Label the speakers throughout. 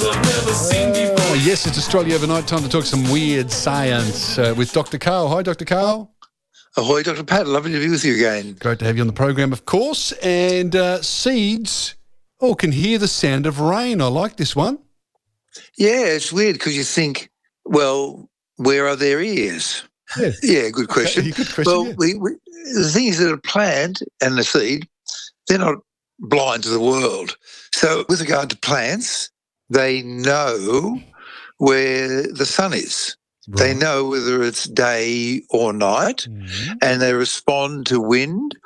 Speaker 1: Yes, it's Australia Overnight. Time to talk some weird science with Dr. Carl. Hi, Dr. Carl.
Speaker 2: Ahoy, Dr. Pat. Lovely to be with you again.
Speaker 1: Great to have you on the program, of course. And seeds can hear the sound of rain. I like this one.
Speaker 2: Yeah, it's weird because you think, well, where are their ears? Yeah, good question.
Speaker 1: Good question.
Speaker 2: Well, the thing is that a plant and a seed, they're not blind to the world. So with regard to plants, they know where the sun is.
Speaker 1: Right.
Speaker 2: They know whether it's day or night, and they respond to wind.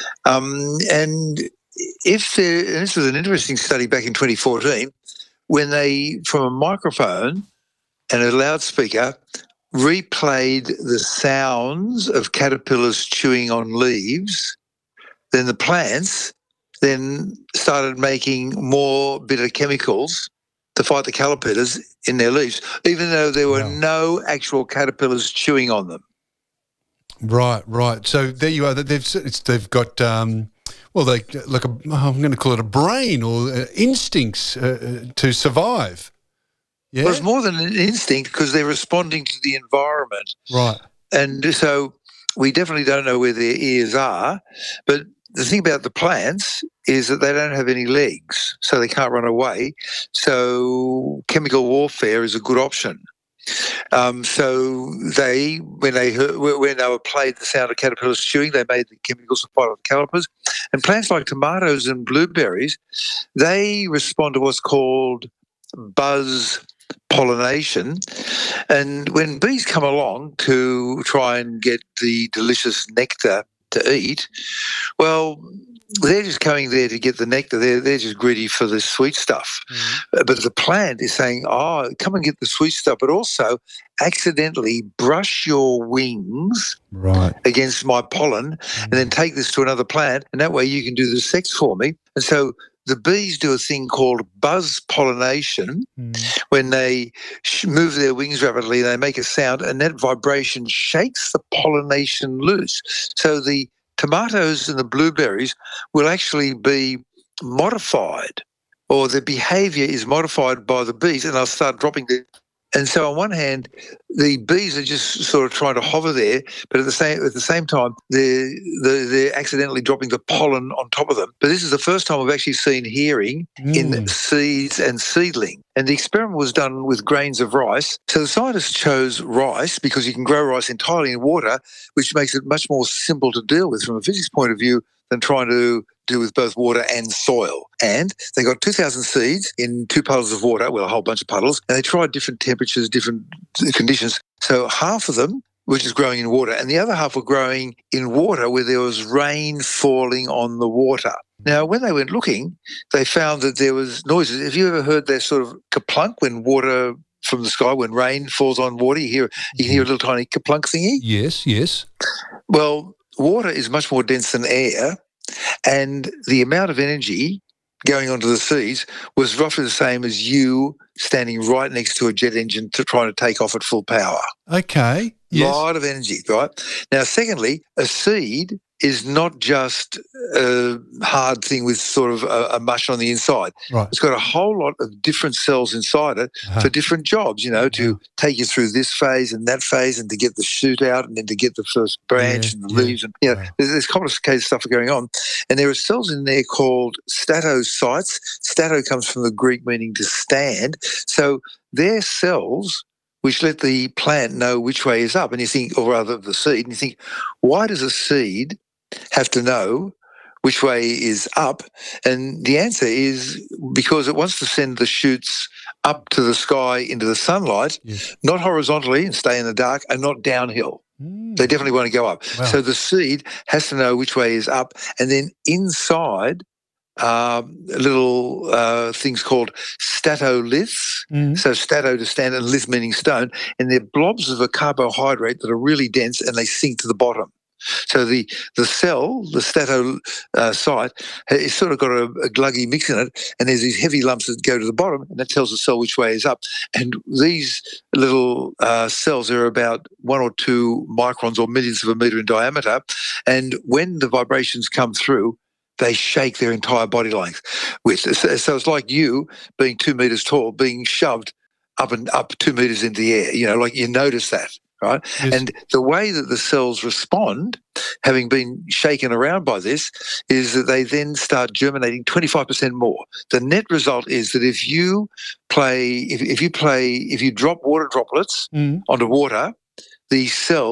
Speaker 2: And this was an interesting study back in 2014, when they, from a microphone and a loudspeaker, replayed the sounds of caterpillars chewing on leaves, then the plants then started making more bitter chemicals to fight the caterpillars in their leaves, even though there were no actual caterpillars chewing on them.
Speaker 1: Right. So there you are. They've got I'm going to call it a brain or instincts to survive. Yeah,
Speaker 2: well, it's more than an instinct because they're responding to the environment.
Speaker 1: Right.
Speaker 2: And so we definitely don't know where their ears are, but the thing about the plants is that they don't have any legs, so they can't run away. So chemical warfare is a good option. So when they were played the sound of caterpillars chewing, they made the chemicals to fight off the caterpillars. And plants like tomatoes and blueberries, they respond to what's called buzz pollination. And when bees come along to try and get the delicious nectar to eat, well, they're just coming there to get the nectar. They're just greedy for the sweet stuff. But the plant is saying, come and get the sweet stuff, but also accidentally brush your wings against my pollen and then take this to another plant, and that way you can do the sex for me. And so the bees do a thing called buzz pollination. When they move their wings rapidly, they make a sound, and that vibration shakes the pollination loose. So the tomatoes and the blueberries will actually be modified, or the behavior is modified by the bees, and they'll start dropping the. And so on one hand, the bees are just sort of trying to hover there, but at the same time, they're accidentally dropping the pollen on top of them. But this is the first time I've actually seen hearing in seeds and seedling. And the experiment was done with grains of rice. So the scientists chose rice because you can grow rice entirely in water, which makes it much more simple to deal with from a physics point of view than trying to do with both water and soil. And they got 2,000 seeds in 2 puddles of water, well, a whole bunch of puddles, and they tried different temperatures, different conditions. So half of them were just growing in water, and the other half were growing in water where there was rain falling on the water. Now, when they went looking, they found that there was noises. Have you ever heard that sort of kaplunk when water from the sky, when rain falls on water, you can hear a little tiny kaplunk thingy?
Speaker 1: Yes.
Speaker 2: Well, water is much more dense than air, and the amount of energy going onto the seeds was roughly the same as you standing right next to a jet engine trying to take off at full power.
Speaker 1: Okay. Yes.
Speaker 2: A lot of energy, right? Now, secondly, a seed is not just a hard thing with sort of a mush on the inside.
Speaker 1: Right.
Speaker 2: It's got a whole lot of different cells inside it for different jobs, to take you through this phase and that phase and to get the shoot out and then to get the first branch and the leaves. And there's complicated stuff going on. And there are cells in there called statocytes. Stato comes from the Greek meaning to stand. So they're cells which let the plant know which way is up. And you think, or rather the seed, and you think, why does a seed have to know which way is up? And the answer is because it wants to send the shoots up to the sky into the sunlight, not horizontally and stay in the dark, and not downhill. They definitely want to go up.
Speaker 1: Wow.
Speaker 2: So the seed has to know which way is up, and then inside little things called statoliths. So stato to stand and lith meaning stone, and they're blobs of a carbohydrate that are really dense and they sink to the bottom. So the cell, the statocyte, it's sort of got a gluggy mix in it, and there's these heavy lumps that go to the bottom, and that tells the cell which way is up. And these little cells are about 1 or 2 microns or millionths of a metre in diameter, and when the vibrations come through, they shake their entire body length with. So it's like you being 2 meters tall, being shoved up 2 meters into the air. Like you notice that, right?
Speaker 1: Yes.
Speaker 2: And the way that the cells respond, having been shaken around by this, is that they then start germinating 25% more. The net result is that if you drop water droplets onto water, the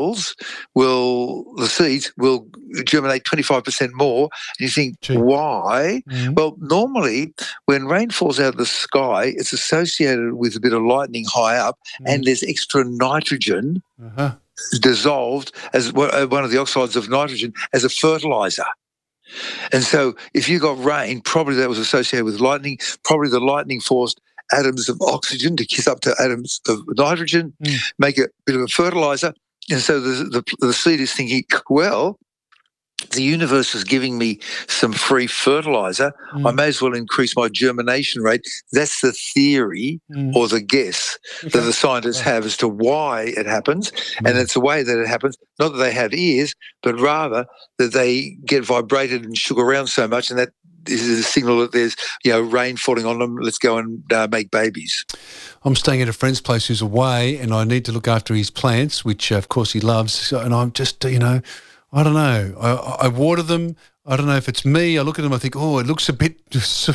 Speaker 2: seeds will germinate 25% more. And you think, why? Well, normally when rain falls out of the sky, it's associated with a bit of lightning high up, and there's extra nitrogen dissolved as one of the oxides of nitrogen as a fertilizer. And so if you got rain, probably that was associated with lightning. Probably the lightning forced atoms of oxygen to kiss up to atoms of nitrogen, make a bit of a fertilizer. And so the seed is thinking, well, the universe is giving me some free fertilizer. I may as well increase my germination rate. That's the theory or the guess that the scientists have as to why it happens. And it's the way that it happens, not that they have ears, but rather that they get vibrated and shook around so much, and that is a signal that there's rain falling on them. Let's go and make babies.
Speaker 1: I'm staying at a friend's place who's away, and I need to look after his plants, which of course he loves. And I'm just, I don't know. I water them. I don't know if it's me. I look at them, I think, oh, it looks a bit,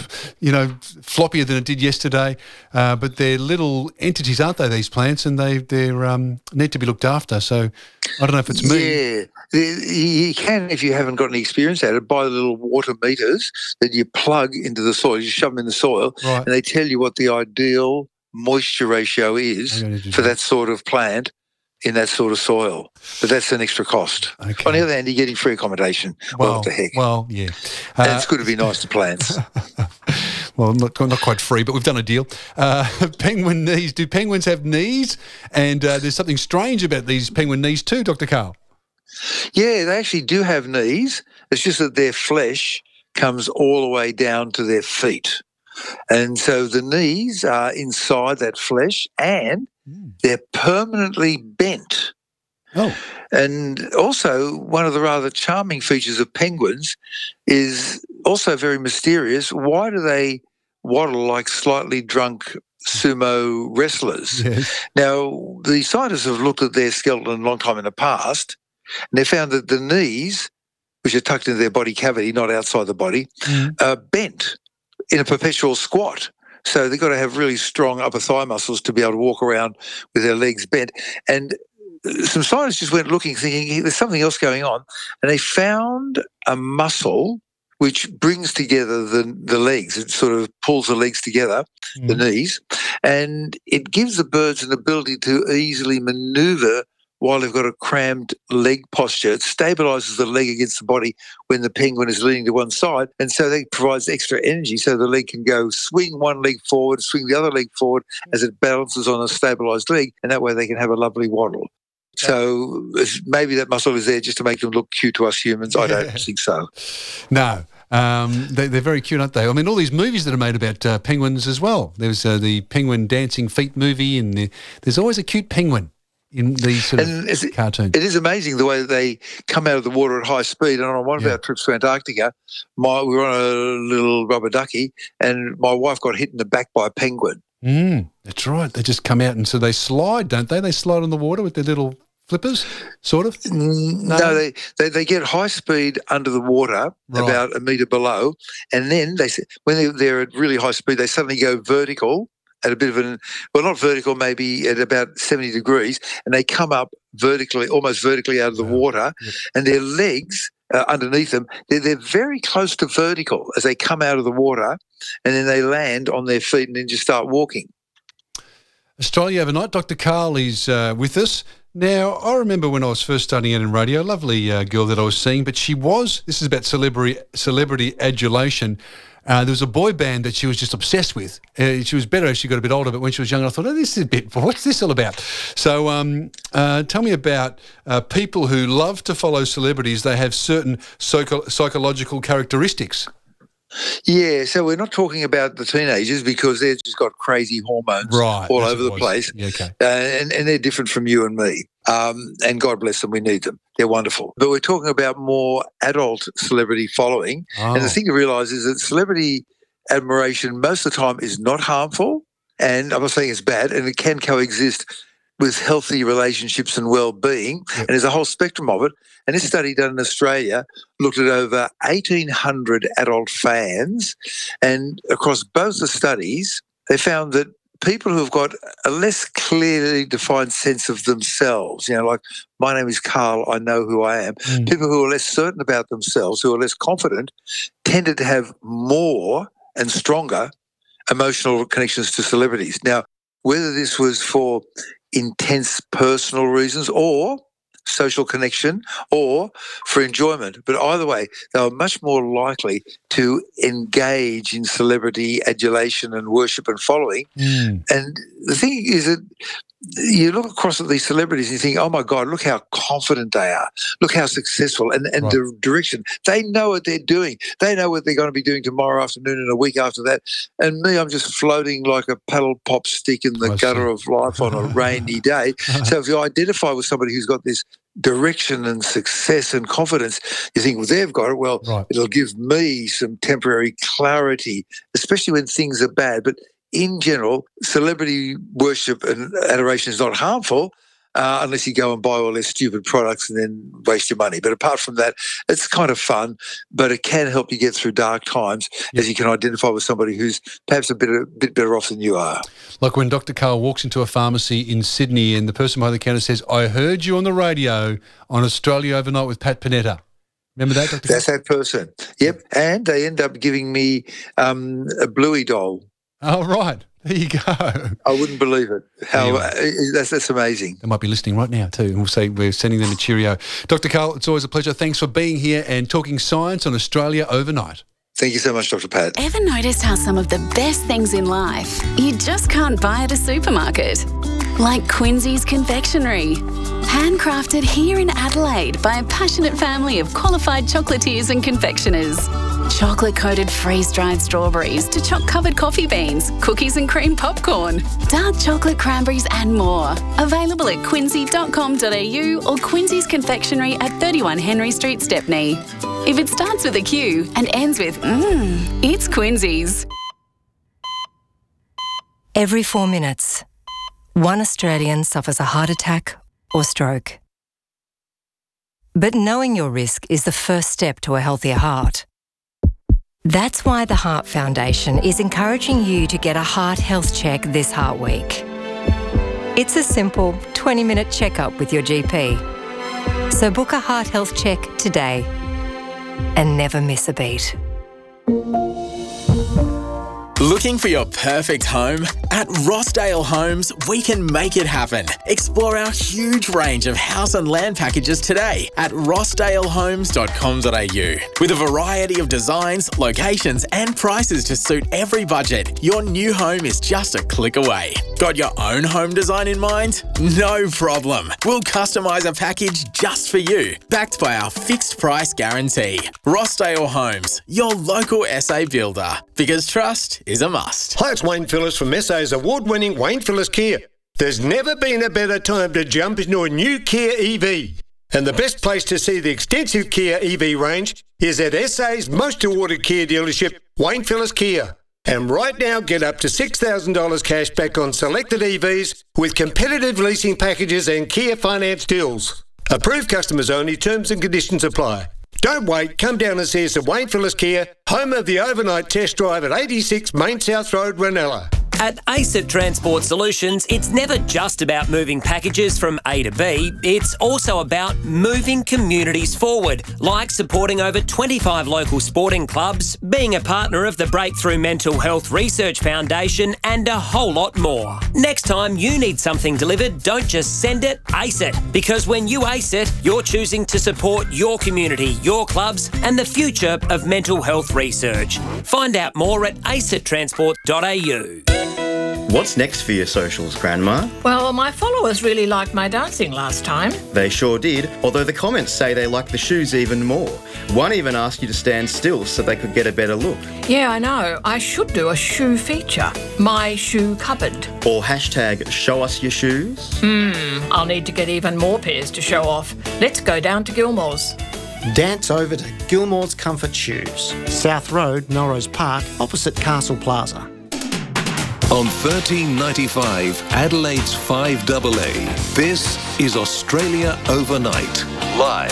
Speaker 1: floppier than it did yesterday. But they're little entities, aren't they, these plants? And they need to be looked after. So I don't know if it's me.
Speaker 2: Yeah, you can, if you haven't got any experience at it, buy the little water meters that you plug into the soil. You shove them in the soil, and they tell you what the ideal moisture ratio is for that sort of plant in that sort of soil. But that's an extra cost.
Speaker 1: Okay.
Speaker 2: On the other hand, you're getting free accommodation. Well, what the heck?
Speaker 1: Well, yeah.
Speaker 2: And it's good to be nice to plants.
Speaker 1: Well, not quite free, but we've done a deal. Penguin knees. Do penguins have knees? And there's something strange about these penguin knees too, Dr. Karl.
Speaker 2: Yeah, they actually do have knees. It's just that their flesh comes all the way down to their feet. And so the knees are inside that flesh, and they're permanently bent.
Speaker 1: Oh.
Speaker 2: And also, one of the rather charming features of penguins is also very mysterious. Why do they waddle like slightly drunk sumo wrestlers?
Speaker 1: Yes.
Speaker 2: Now, the scientists have looked at their skeleton a long time in the past, and they found that the knees, which are tucked into their body cavity, not outside the body, are bent in a perpetual squat. So they've got to have really strong upper thigh muscles to be able to walk around with their legs bent. And some scientists just went looking, thinking there's something else going on. And they found a muscle which brings together the legs. It sort of pulls the legs together, the knees, and it gives the birds an ability to easily maneuver while they've got a crammed leg posture. It stabilizes the leg against the body when the penguin is leaning to one side, and so that provides extra energy so the leg can go swing one leg forward, swing the other leg forward as it balances on a stabilized leg, and that way they can have a lovely waddle. So maybe that muscle is there just to make them look cute to us humans. I don't think so.
Speaker 1: No. They're very cute, aren't they? I mean, all these movies that are made about penguins as well. There's the Penguin Dancing Feet movie, and there's always a cute penguin in these sort of cartoons.
Speaker 2: It is amazing the way that they come out of the water at high speed. And on one of our trips to Antarctica, we were on a little rubber ducky, and my wife got hit in the back by a penguin.
Speaker 1: That's right. They just come out, and so they slide, don't they? They slide on the water with their little flippers, sort of?
Speaker 2: No, they get high speed under the water, about a metre below, and then when they're at really high speed, they suddenly go vertical at a bit of not vertical, maybe at about 70 degrees, and they come up vertically, almost vertically out of the water, and their legs underneath them, they're very close to vertical as they come out of the water, and then they land on their feet and then just start walking.
Speaker 1: Australia Overnight, Dr. Karl is with us. Now, I remember when I was first starting out in radio, a lovely girl that I was seeing, but this is about celebrity adulation. There was a boy band that she was just obsessed with. She was better as she got a bit older, but when she was younger, I thought, what's this all about? So tell me about people who love to follow celebrities. They have certain psychological characteristics.
Speaker 2: Yeah, so we're not talking about the teenagers because they've just got crazy hormones all over the place.
Speaker 1: Yeah, okay.
Speaker 2: And they're different from you and me. And God bless them, we need them. they're wonderful. But we're talking about more adult celebrity following.
Speaker 1: Oh.
Speaker 2: And the thing to realise is that celebrity admiration most of the time is not harmful. And I'm not saying it's bad, and it can coexist with healthy relationships and well-being. Yep. And there's a whole spectrum of it. And this study done in Australia looked at over 1,800 adult fans. And across both the studies, they found that people who have got a less clearly defined sense of themselves, like, my name is Carl, I know who I am, people who are less certain about themselves, who are less confident, tended to have more and stronger emotional connections to celebrities. Now, whether this was for intense personal reasons or social connection or for enjoyment, but either way, they were much more likely to engage in celebrity adulation and worship and following. And the thing is that you look across at these celebrities and you think, oh my God, look how confident they are. Look how successful and right. The direction. They know what they're doing. They know what they're going to be doing tomorrow afternoon and a week after that. And me, I'm just floating like a paddle pop stick in the gutter of life on a rainy day. So if you identify with somebody who's got this direction and success and confidence, you think, well, they've got it. Well, right. It'll give me some temporary clarity, especially when things are bad. But in general, celebrity worship and adoration is not harmful unless you go and buy all their stupid products and then waste your money. But apart from that, it's kind of fun, but it can help you get through dark times as you can identify with somebody who's perhaps a bit better off than you are.
Speaker 1: Like when Dr. Carl walks into a pharmacy in Sydney and the person behind the counter says, I heard you on the radio on Australia Overnight with Pat Panetta. Remember that, Dr.
Speaker 2: That's
Speaker 1: Carl?
Speaker 2: that person. Yep. And they end up giving me a Bluey doll.
Speaker 1: Oh, right. There you go.
Speaker 2: I wouldn't believe it. That's amazing.
Speaker 1: They might be listening right now too, and we'll say we're sending them a cheerio. Dr. Carl, it's always a pleasure. Thanks for being here and talking science on Australia Overnight.
Speaker 2: Thank you so much, Dr. Pat.
Speaker 3: Ever noticed how some of the best things in life you just can't buy at a supermarket? Like Quincy's Confectionery. Handcrafted here in Adelaide by a passionate family of qualified chocolatiers and confectioners. Chocolate-coated freeze-dried strawberries to choc-covered coffee beans, cookies and cream popcorn, dark chocolate cranberries and more. Available at quincy.com.au or Quincy's Confectionery at 31 Henry Street, Stepney. If it starts with a Q and ends with it's Quincy's.
Speaker 4: Every 4 minutes, one Australian suffers a heart attack or stroke. But knowing your risk is the first step to a healthier heart. That's why the Heart Foundation is encouraging you to get a heart health check this Heart Week. It's a simple 20-minute checkup with your GP. So book a heart health check today and never miss a beat.
Speaker 5: Looking for your perfect home? At Rossdale Homes, we can make it happen. Explore our huge range of house and land packages today at rossdalehomes.com.au. With a variety of designs, locations and prices to suit every budget, your new home is just a click away. Got your own home design in mind? No problem. We'll customise a package just for you, backed by our fixed price guarantee. Rossdale Homes, your local SA builder. Because trust is a must.
Speaker 6: Hi, it's Wayne Phillips from SA's award-winning Wayne Phillips Kia. There's never been a better time to jump into a new Kia EV. And the best place to see the extensive Kia EV range is at SA's most awarded Kia dealership, Wayne Phillips Kia. And right now, get up to $6,000 cash back on selected EVs with competitive leasing packages and Kia finance deals. Approved customers only, terms and conditions apply. Don't wait, come down and see us at Wayne Phillips Kia, home of the overnight test drive at 86 Main South Road, Ranella.
Speaker 7: At ACET Transport Solutions, it's never just about moving packages from A to B, it's also about moving communities forward, like supporting over 25 local sporting clubs, being a partner of the Breakthrough Mental Health Research Foundation, and a whole lot more. Next time you need something delivered, don't just send it, ACE it. Because when you ACE it, you're choosing to support your community, your clubs, and the future of mental health research. Find out more at acetransport.au.
Speaker 8: What's next for your socials, Grandma?
Speaker 9: Well, my followers really liked my dancing last time.
Speaker 8: They sure did, although the comments say they like the shoes even more. One even asked you to stand still so they could get a better look.
Speaker 9: Yeah, I know. I should do a shoe feature. My shoe cupboard.
Speaker 8: Or hashtag show us your shoes.
Speaker 9: I'll need to get even more pairs to show off. Let's go down to Gilmore's.
Speaker 10: Dance over to Gilmore's Comfort Shoes, South Road, Melrose Park, opposite Castle Plaza.
Speaker 11: On 1395, Adelaide's 5AA, this is Australia Overnight, live.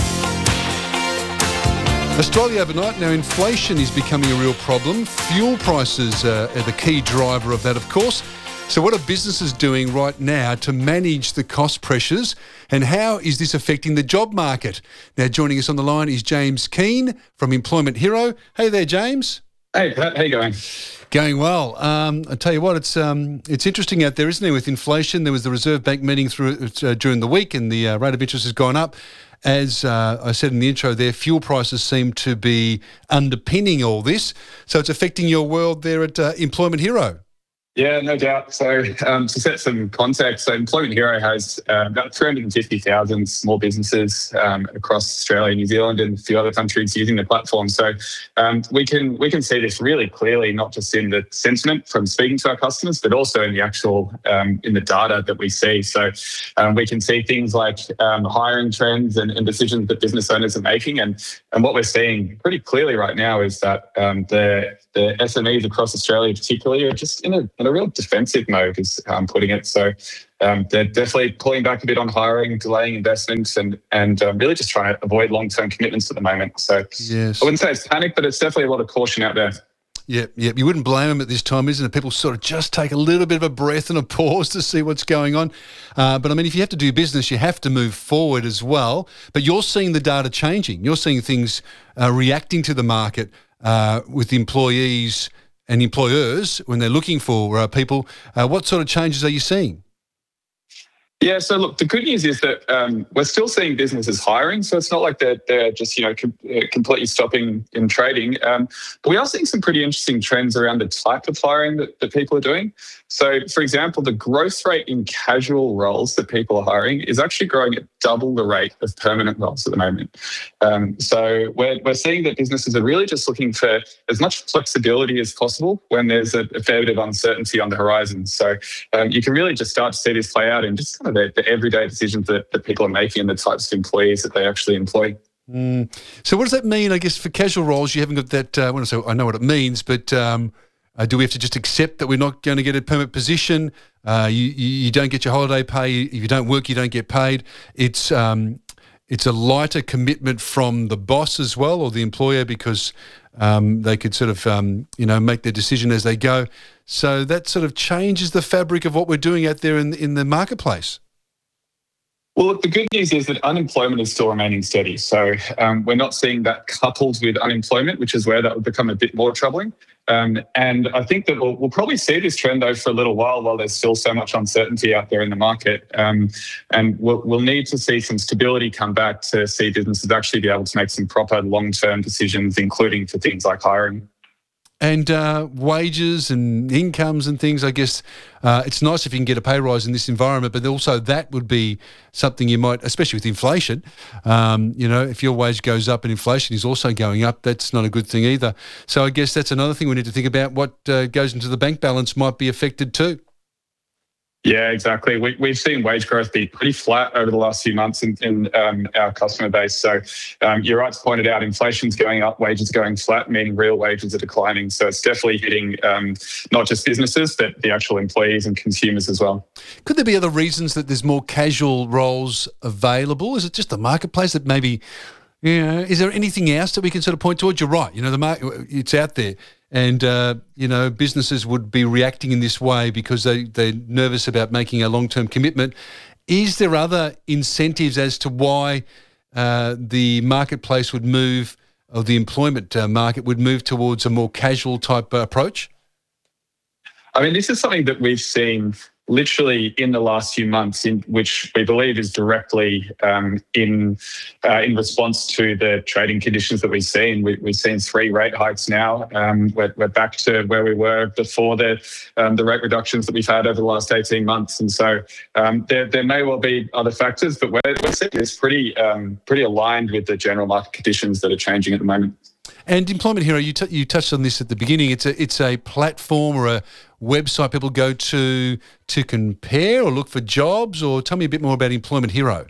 Speaker 1: Australia Overnight. Now, inflation is becoming a real problem. Fuel prices are the key driver of that, of course. So what are businesses doing right now to manage the cost pressures, and how is this affecting the job market? Now, joining us on the line is James Keane from Employment Hero. Hey there, James.
Speaker 12: Hey, how you going?
Speaker 1: Going well. I tell you what, it's interesting out there, isn't it? With inflation, there was the Reserve Bank meeting during the week, and the rate of interest has gone up. As I said in the intro there, fuel prices seem to be underpinning all this. So it's affecting your world there at Employment Hero.
Speaker 12: Yeah, no doubt. So to set some context, so Employment Hero has about 350,000 small businesses across Australia, New Zealand, and a few other countries using the platform. So we can see this really clearly, not just in the sentiment from speaking to our customers, but also in the actual in the data that we see. So we can see things like hiring trends and decisions that business owners are making, and what we're seeing pretty clearly right now is that the SMEs across Australia, particularly, are just in a real defensive mode, is how I'm putting it. So they're definitely pulling back a bit on hiring, delaying investments, and really just trying to avoid long-term commitments at the moment. So yes. I wouldn't say it's panic, but it's definitely a lot of caution out there.
Speaker 1: Yeah. You wouldn't blame them at this time, isn't it? People sort of just take a little bit of a breath and a pause to see what's going on. But I mean, if you have to do business, you have to move forward as well. But you're seeing the data changing. You're seeing things reacting to the market with employees and employers when they're looking for people. What sort of changes are you seeing?
Speaker 12: Yeah, so look, the good news is that we're still seeing businesses hiring, so it's not like they're just completely stopping in trading. But we are seeing some pretty interesting trends around the type of hiring that people are doing. So, for example, the growth rate in casual roles that people are hiring is actually growing at double the rate of permanent roles at the moment. So we're seeing that businesses are really just looking for as much flexibility as possible when there's a fair bit of uncertainty on the horizon. So you can really just start to see this play out in just kind of the everyday decisions that people are making and the types of employees that they actually employ.
Speaker 1: So what does that mean, I guess, for casual roles? You haven't got that, I know what it means, but do we have to just accept that we're not going to get a permanent position? You don't get your holiday pay. If you don't work, you don't get paid. It's a lighter commitment from the boss as well, or the employer, because they could sort of, make their decision as they go. So that sort of changes the fabric of what we're doing out there in the marketplace.
Speaker 12: Well, look, the good news is that unemployment is still remaining steady. So we're not seeing that coupled with unemployment, which is where that would become a bit more troubling. And I think that we'll probably see this trend, though, for a little while there's still so much uncertainty out there in the market. And we'll need to see some stability come back to see businesses actually be able to make some proper long-term decisions, including for things like hiring.
Speaker 1: And wages and incomes and things, I guess it's nice if you can get a pay rise in this environment, but also that would be something you might, especially with inflation, if your wage goes up and inflation is also going up, that's not a good thing either. So I guess that's another thing we need to think about. What goes into the bank balance might be affected too.
Speaker 12: Yeah, exactly. We've seen wage growth be pretty flat over the last few months in our customer base. So you're right to point it out. Inflation's going up, wages going flat, meaning real wages are declining. So it's definitely hitting not just businesses, but the actual employees and consumers as well.
Speaker 1: Could there be other reasons that there's more casual roles available? Is it just the marketplace that maybe, is there anything else that we can sort of point towards? You're right. The market, it's out there. And, businesses would be reacting in this way because they're nervous about making a long-term commitment. Is there other incentives as to why the marketplace would move, or the employment market would move towards a more casual type approach?
Speaker 12: I mean, this is something that we've seen literally in the last few months, in which we believe is directly in response to the trading conditions that we've seen. We've seen 3 rate hikes now. We're back to where we were before the rate reductions that we've had over the last 18 months. And so there may well be other factors, but we're seeing this pretty aligned with the general market conditions that are changing at the moment.
Speaker 1: And Employment Hero, you touched on this at the beginning. It's a platform or a website people go to compare or look for jobs, or tell me a bit more about Employment Hero.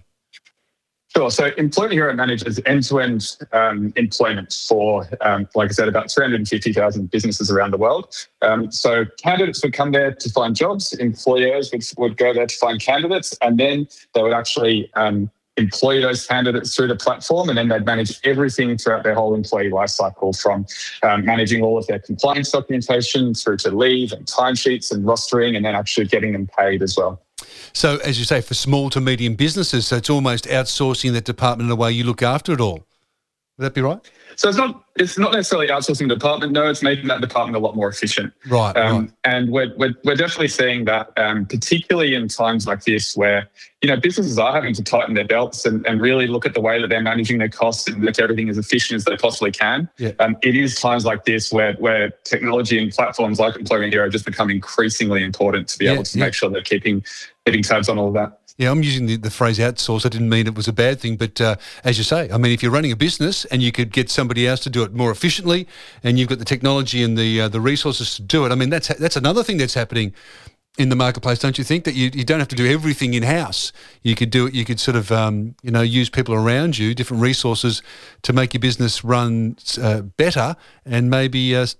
Speaker 12: Sure. So Employment Hero manages end-to-end employment for, like I said, about 350,000 businesses around the world. So candidates would come there to find jobs, employers would go there to find candidates, and then they would actually employ those candidates through the platform, and then they'd manage everything throughout their whole employee lifecycle, from managing all of their compliance documentation through to leave and timesheets and rostering, and then actually getting them paid as well.
Speaker 1: So, as you say, for small to medium businesses, so it's almost outsourcing that department in a way you look after it all. Would that be right?
Speaker 12: So it's not necessarily outsourcing the department. No, it's making that department a lot more efficient.
Speaker 1: Right.
Speaker 12: And we're definitely seeing that, particularly in times like this, where businesses are having to tighten their belts and really look at the way that they're managing their costs and make everything as efficient as they possibly can.
Speaker 1: Yeah.
Speaker 12: It is times like this where technology and platforms like Employment Hero just become increasingly important to be able to make sure they're keeping tabs on all of that.
Speaker 1: Yeah, I'm using the phrase outsource. I didn't mean it was a bad thing, but as you say, I mean, if you're running a business and you could get somebody else to do it more efficiently, and you've got the technology and the resources to do it, I mean, that's another thing that's happening in the marketplace, don't you think? That you don't have to do everything in-house. You could do it. You could sort of use people around you, different resources, to make your business run better, and maybe at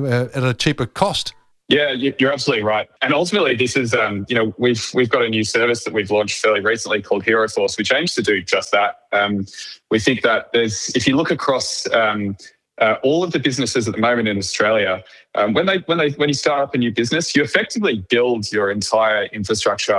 Speaker 1: a cheaper cost.
Speaker 12: Yeah, you're absolutely right. And ultimately, this is, we've got a new service that we've launched fairly recently called Hero Force, which aims to do just that. We think that if you look across all of the businesses at the moment in Australia, when you start up a new business, you effectively build your entire infrastructure